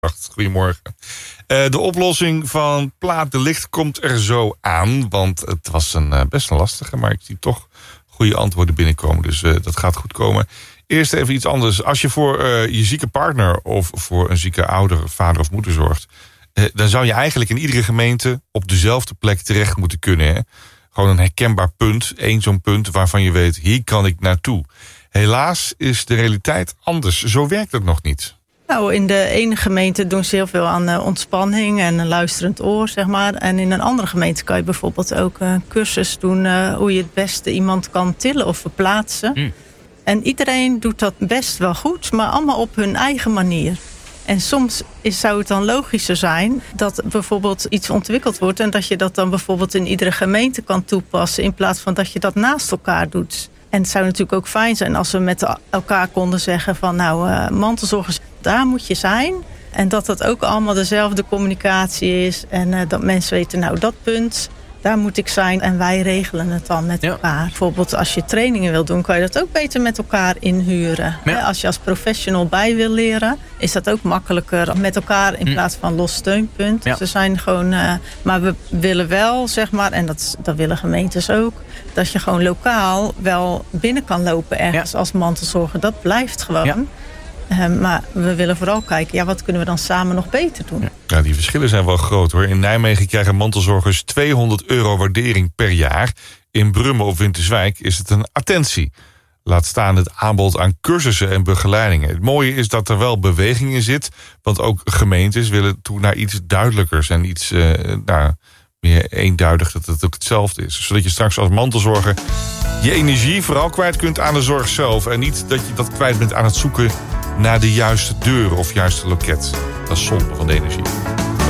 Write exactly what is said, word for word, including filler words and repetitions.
Goedemorgen. Uh, de oplossing van Plaat de Licht komt er zo aan. Want het was een uh, best een lastige, maar ik zie toch goede antwoorden binnenkomen. Dus uh, dat gaat goed komen. Eerst even iets anders. Als je voor uh, je zieke partner of voor een zieke ouder, vader of moeder zorgt, uh, dan zou je eigenlijk in iedere gemeente op dezelfde plek terecht moeten kunnen. Hè? Gewoon een herkenbaar punt. Eén zo'n punt waarvan je weet, hier kan ik naartoe. Helaas is de realiteit anders. Zo werkt het nog niet. Nou, in de ene gemeente doen ze heel veel aan uh, ontspanning en een luisterend oor, zeg maar. En in een andere gemeente kan je bijvoorbeeld ook een cursus doen uh, hoe je het beste iemand kan tillen of verplaatsen. Mm. En iedereen doet dat best wel goed, maar allemaal op hun eigen manier. En soms is, zou het dan logischer zijn dat bijvoorbeeld iets ontwikkeld wordt en dat je dat dan bijvoorbeeld in iedere gemeente kan toepassen in plaats van dat je dat naast elkaar doet. En het zou natuurlijk ook fijn zijn als we met elkaar konden zeggen van nou, uh, mantelzorgers, daar moet je zijn. En dat dat ook allemaal dezelfde communicatie is. En uh, dat mensen weten, nou dat punt, daar moet ik zijn. En wij regelen het dan met ja. elkaar. Bijvoorbeeld als je trainingen wil doen, kan je dat ook beter met elkaar inhuren. Ja. Als je als professional bij wil leren, is dat ook makkelijker met elkaar in hm. plaats van los steunpunt. Ja. Ze zijn gewoon, uh, maar we willen wel, zeg maar, en dat, dat willen gemeentes ook, dat je gewoon lokaal wel binnen kan lopen ergens ja. als mantelzorger. Dat blijft gewoon. Ja. Uh, maar we willen vooral kijken, ja, wat kunnen we dan samen nog beter doen? Ja, die verschillen zijn wel groot hoor. In Nijmegen krijgen mantelzorgers tweehonderd euro waardering per jaar. In Brummen of Winterswijk is het een attentie. Laat staan het aanbod aan cursussen en begeleidingen. Het mooie is dat er wel beweging in zit. Want ook gemeentes willen toe naar iets duidelijkers en iets uh, nou, meer eenduidig dat het ook hetzelfde is. Zodat je straks als mantelzorger je energie vooral kwijt kunt aan de zorg zelf. En niet dat je dat kwijt bent aan het zoeken naar de juiste deur of juiste loket. Dat is zonde van de energie.